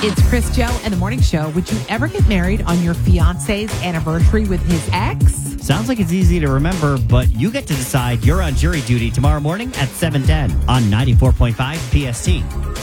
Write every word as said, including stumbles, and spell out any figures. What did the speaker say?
It's Chris Joe and the Morning Show. Would you ever get married on your fiance's anniversary with his ex? Sounds like it's easy to remember, but you get to decide. You're on jury duty tomorrow morning at seven ten on ninety-four point five P S T.